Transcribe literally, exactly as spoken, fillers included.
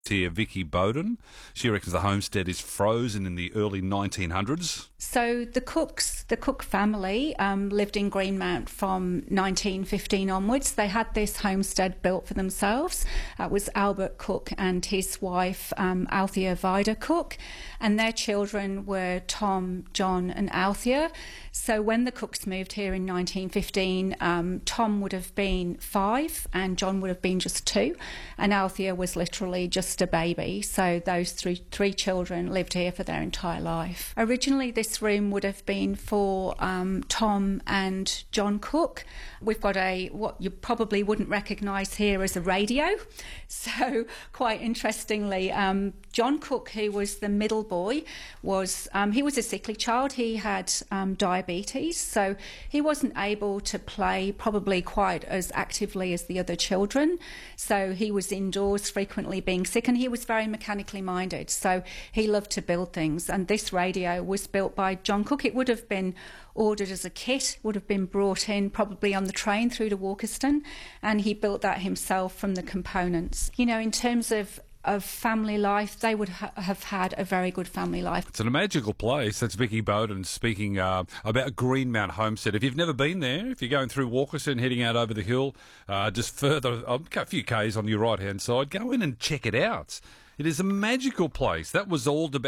Here, Vicky Bowden. She reckons the homestead is frozen in the early nineteen hundreds. So the Cooks, the Cook family, um, lived in Greenmount from nineteen fifteen onwards. They had this homestead built for themselves. It was Albert Cook and his wife, um, Althea Vida Cook, and their children were Tom, John and Althea. So when the Cooks moved here in nineteen fifteen, um, Tom would have been five and John would have been just two, and Althea was literally just a baby. So those three, three children lived here for their entire life. Originally, this room would have been for um, Tom and John Cook. We've got a, what you probably wouldn't recognise here as a radio. So quite interestingly, um, John Cook, who was the middle boy, was um, he was a sickly child. He had um, diabetes, so he wasn't able to play probably quite as actively as the other children. So he was indoors frequently being sick, and he was very mechanically minded. So he loved to build things, and this radio was built by John Cook. It would have been ordered as a kit, would have been brought in probably on the train through to Walkerston, and he built that himself from the components. You know, in terms of of family life, they would ha- have had a very good family life. It's a magical place. That's Vicky Bowden speaking uh, about Greenmount Homestead. If you've never been there, if you're going through Walkerston, heading out over the hill, uh, just further, uh, a few k's on your right-hand side, go in and check it out. It is a magical place. That was all about